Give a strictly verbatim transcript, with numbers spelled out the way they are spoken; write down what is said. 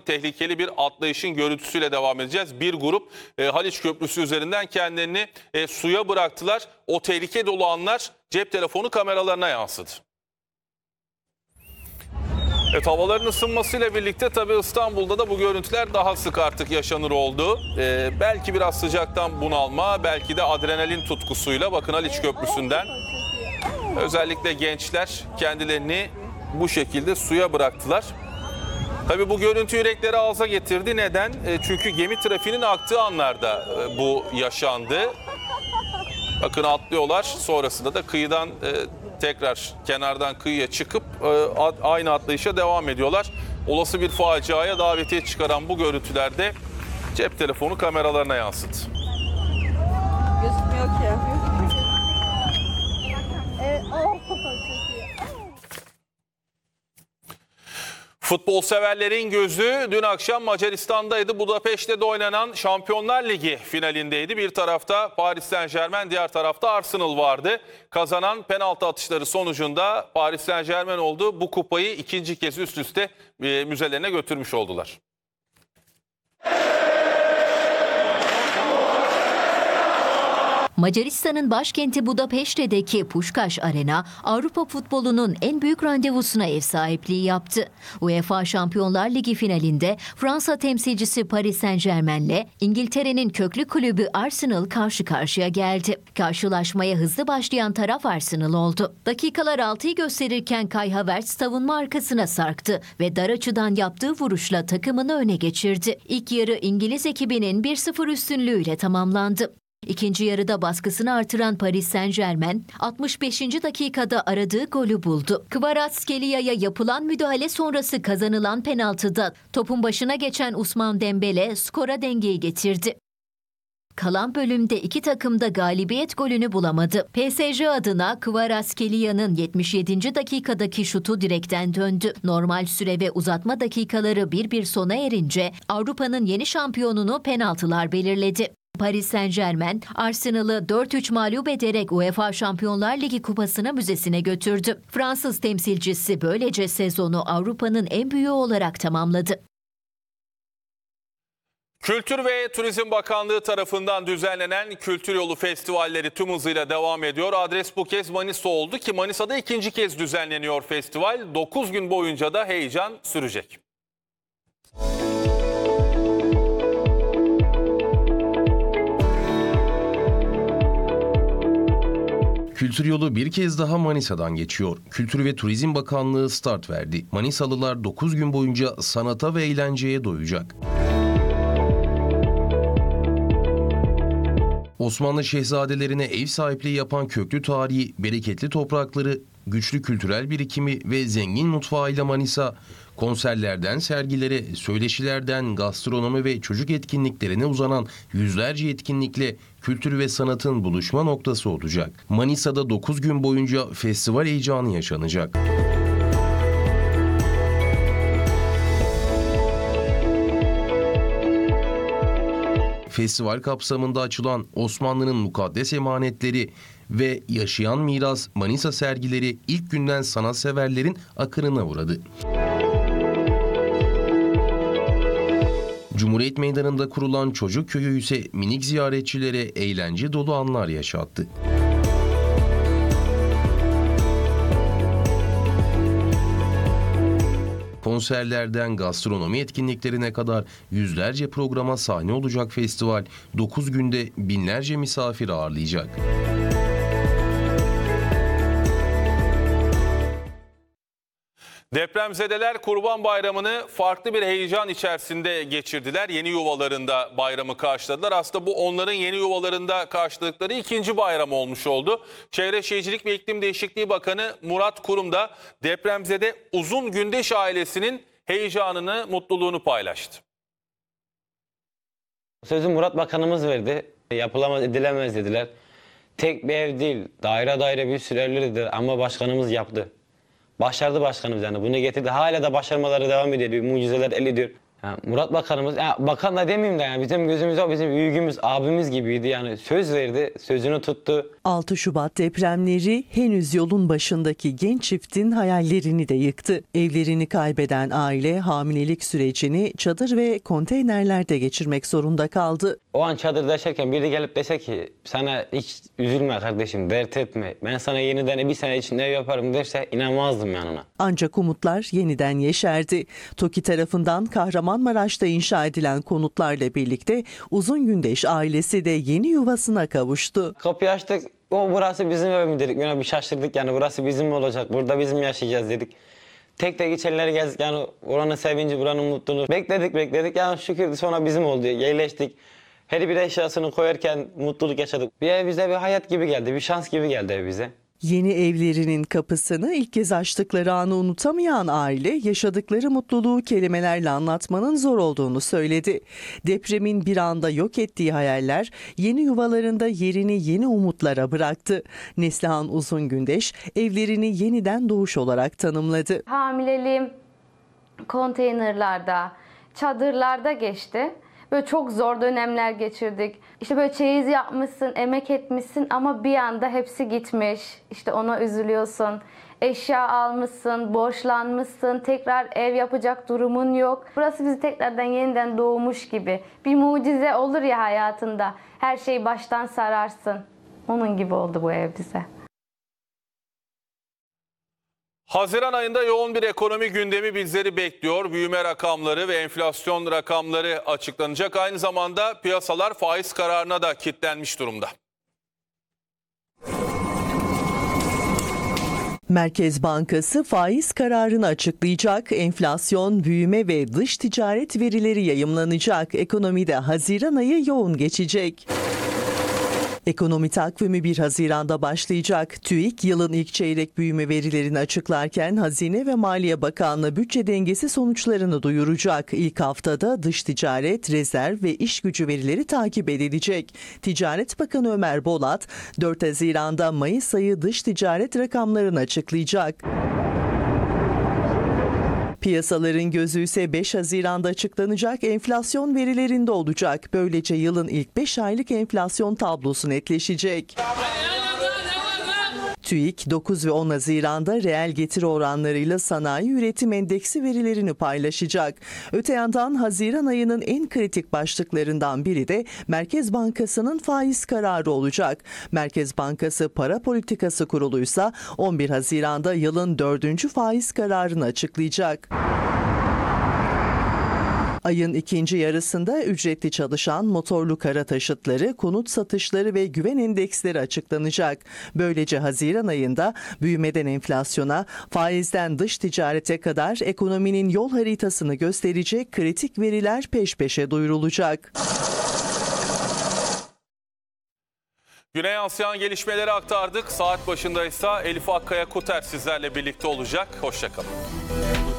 tehlikeli bir atlayışın görüntüsüyle devam edeceğiz. Bir grup e, Haliç Köprüsü üzerinden kendilerini e, suya bıraktılar. O tehlike dolu anlar cep telefonu kameralarına yansıdı. Evet, havaların ısınmasıyla birlikte tabii İstanbul'da da bu görüntüler daha sık artık yaşanır oldu. Ee, belki biraz sıcaktan bunalma, belki de adrenalin tutkusuyla bakın Haliç Köprüsü'nden özellikle gençler kendilerini bu şekilde suya bıraktılar. Tabii bu görüntü yürekleri ağza getirdi. Neden? E, çünkü gemi trafiğinin aktığı anlarda e, bu yaşandı. Bakın atlıyorlar, sonrasında da kıyıdan e, tekrar kenardan kıyıya çıkıp e, aynı atlayışa devam ediyorlar. Olası bir faciaya davetiye çıkaran bu görüntülerde cep telefonu kameralarına yansıdı. Gözükmüyor ki. Evet, oh, çok iyi. Futbol severlerin gözü dün akşam Macaristan'daydı. Budapeşte'de oynanan Şampiyonlar Ligi finalindeydi. Bir tarafta Paris Saint-Germain, diğer tarafta Arsenal vardı. Kazanan penaltı atışları sonucunda Paris Saint-Germain oldu. Bu kupayı ikinci kez üst üste e, müzelerine götürmüş oldular. Macaristan'ın başkenti Budapeşte'deki Puskás Arena, Avrupa futbolunun en büyük randevusuna ev sahipliği yaptı. UEFA Şampiyonlar Ligi finalinde Fransa temsilcisi Paris Saint-Germain'le İngiltere'nin köklü kulübü Arsenal karşı karşıya geldi. Karşılaşmaya hızlı başlayan taraf Arsenal oldu. Dakikalar altıyı gösterirken Kai Havertz savunma arkasına sarktı ve dar açıdan yaptığı vuruşla takımını öne geçirdi. İlk yarı İngiliz ekibinin bir sıfır üstünlüğüyle tamamlandı. İkinci yarıda baskısını artıran Paris Saint-Germain altmış beşinci dakikada aradığı golü buldu. Kvaratskhelia yapılan müdahale sonrası kazanılan penaltıda topun başına geçen Ousmane Dembele skora dengeyi getirdi. Kalan bölümde iki takım da galibiyet golünü bulamadı. P S G adına Kvaratskhelia'nın yetmiş yedinci dakikadaki şutu direkten döndü. Normal süre ve uzatma dakikaları bir bir sona erince Avrupa'nın yeni şampiyonunu penaltılar belirledi. Paris Saint-Germain, Arsenal'ı dört üç mağlup ederek UEFA Şampiyonlar Ligi kupasını müzesine götürdü. Fransız temsilcisi böylece sezonu Avrupa'nın en büyüğü olarak tamamladı. Kültür ve Turizm Bakanlığı tarafından düzenlenen Kültür Yolu Festivalleri tüm hızıyla devam ediyor. Adres bu kez Manisa oldu ki Manisa'da ikinci kez düzenleniyor festival. dokuz gün boyunca da heyecan sürecek. Kültür yolu bir kez daha Manisa'dan geçiyor. Kültür ve Turizm Bakanlığı start verdi. Manisalılar dokuz gün boyunca sanata ve eğlenceye doyacak. Osmanlı şehzadelerine ev sahipliği yapan köklü tarihi, bereketli toprakları, güçlü kültürel birikimi ve zengin mutfağıyla Manisa, konserlerden sergilere, söyleşilerden gastronomi ve çocuk etkinliklerine uzanan yüzlerce etkinlikle kültür ve sanatın buluşma noktası olacak. Manisa'da dokuz gün boyunca festival heyecanı yaşanacak. Festival kapsamında açılan Osmanlı'nın mukaddes emanetleri ve yaşayan miras Manisa sergileri ilk günden sanatseverlerin akınına uğradı. Cumhuriyet Meydanı'nda kurulan çocuk köyü ise minik ziyaretçilere eğlence dolu anlar yaşattı. Konserlerden gastronomi etkinliklerine kadar yüzlerce programa sahne olacak festival dokuz günde binlerce misafir ağırlayacak. Depremzedeler Kurban Bayramı'nı farklı bir heyecan içerisinde geçirdiler. Yeni yuvalarında bayramı karşıladılar. Aslında bu onların yeni yuvalarında karşıladıkları ikinci bayram olmuş oldu. Çevre Şehircilik ve İklim Değişikliği Bakanı Murat Kurum da depremzede Uzun Gündeş ailesinin heyecanını, mutluluğunu paylaştı. Sözü Murat Bakanımız verdi. Yapılamaz, edilemez dediler. Tek bir ev değil, daire daire bir sürü evleridir ama başkanımız yaptı. Başardı başkanımız yani. Bunu getirdi. Hala da başarmaları devam ediyor. Mucizeler el ediyor. Yani Murat Bakanımız, ya bakan da demeyeyim de yani bizim gözümüzde o bizim büyüğümüz, abimiz gibiydi. Yani söz verdi, sözünü tuttu. altı Şubat depremleri henüz yolun başındaki genç çiftin hayallerini de yıktı. Evlerini kaybeden aile hamilelik sürecini çadır ve konteynerlerde geçirmek zorunda kaldı. O an çadırda yaşarken biri gelip dese ki sana hiç üzülme kardeşim, dert etme, ben sana yeniden bir sene içinde ev yaparım derse inanmazdım yani ona. Ancak umutlar yeniden yeşerdi. TOKİ tarafından Kahramanmaraş'ta inşa edilen konutlarla birlikte Uzungündeş ailesi de yeni yuvasına kavuştu. Kapıyı açtık, o burası bizim ev mi dedik, yani bir şaşırdık yani burası bizim mi olacak, burada bizim yaşayacağız dedik. Tek tek içerileri gezdik yani oranın sevinci, buranın mutluluğu. Bekledik bekledik yani şükür sonra bizim oldu, yerleştik. Her bir eşyasını koyarken mutluluk yaşadık. Bir ev bize bir hayat gibi geldi, bir şans gibi geldi ev bize. Yeni evlerinin kapısını ilk kez açtıkları anı unutamayan aile yaşadıkları mutluluğu kelimelerle anlatmanın zor olduğunu söyledi. Depremin bir anda yok ettiği hayaller yeni yuvalarında yerini yeni umutlara bıraktı. Neslihan Uzungündeş evlerini yeniden doğuş olarak tanımladı. Hamileliğim konteynerlarda, çadırlarda geçti. Böyle çok zor dönemler geçirdik. İşte böyle çeyiz yapmışsın, emek etmişsin ama bir anda hepsi gitmiş. İşte ona üzülüyorsun. Eşya almışsın, borçlanmışsın, tekrar ev yapacak durumun yok. Burası bizi tekrardan yeniden doğmuş gibi. Bir mucize olur ya hayatında. Her şeyi baştan sararsın. Onun gibi oldu bu ev bize. Haziran ayında yoğun bir ekonomi gündemi bizleri bekliyor. Büyüme rakamları ve enflasyon rakamları açıklanacak. Aynı zamanda piyasalar faiz kararına da kilitlenmiş durumda. Merkez Bankası faiz kararını açıklayacak. Enflasyon, büyüme ve dış ticaret verileri yayımlanacak. Ekonomide Haziran ayı yoğun geçecek. Ekonomi takvimi bir Haziran'da başlayacak. TÜİK yılın ilk çeyrek büyüme verilerini açıklarken Hazine ve Maliye Bakanlığı bütçe dengesi sonuçlarını duyuracak. İlk haftada dış ticaret, rezerv ve iş gücü verileri takip edilecek. Ticaret Bakanı Ömer Bolat, dört Haziran'da Mayıs ayı dış ticaret rakamlarını açıklayacak. Piyasaların gözü ise beş Haziran'da açıklanacak enflasyon verilerinde olacak. Böylece yılın ilk beş aylık enflasyon tablosu netleşecek. TÜİK dokuz ve on Haziran'da reel getiri oranlarıyla sanayi üretim endeksi verilerini paylaşacak. Öte yandan Haziran ayının en kritik başlıklarından biri de Merkez Bankası'nın faiz kararı olacak. Merkez Bankası Para Politikası Kurulu ise on bir Haziran'da yılın dördüncü faiz kararını açıklayacak. Ayın ikinci yarısında ücretli çalışan motorlu kara taşıtları, konut satışları ve güven endeksleri açıklanacak. Böylece Haziran ayında büyümeden enflasyona, faizden dış ticarete kadar ekonominin yol haritasını gösterecek kritik veriler peş peşe duyurulacak. Güne yansıyan gelişmeleri aktardık. Saat başındaysa Elif Akkaya Kuter sizlerle birlikte olacak. Hoşça kalın.